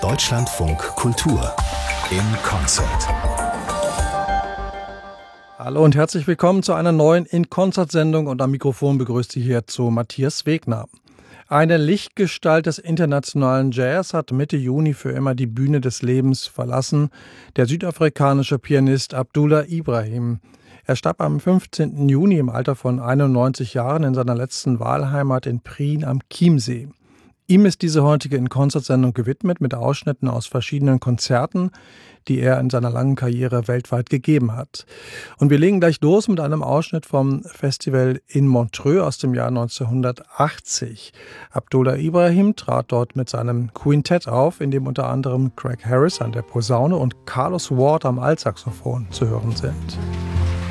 Deutschlandfunk Kultur in Konzert. Hallo und herzlich willkommen zu einer neuen In-Konzert-Sendung und am Mikrofon begrüßt Sie hierzu Matthias Wegner. Eine Lichtgestalt des internationalen Jazz hat Mitte Juni für immer die Bühne des Lebens verlassen, der südafrikanische Pianist Abdullah Ibrahim. Er starb am 15. Juni im Alter von 91 Jahren in seiner letzten Wahlheimat in Prien am Chiemsee. Ihm ist diese heutige In-Konzert-Sendung gewidmet mit Ausschnitten aus verschiedenen Konzerten, die er in seiner langen Karriere weltweit gegeben hat. Und wir legen gleich los mit einem Ausschnitt vom Festival in Montreux aus dem Jahr 1980. Abdullah Ibrahim trat dort mit seinem Quintett auf, in dem unter anderem Craig Harris an der Posaune und Carlos Ward am Altsaxophon zu hören sind.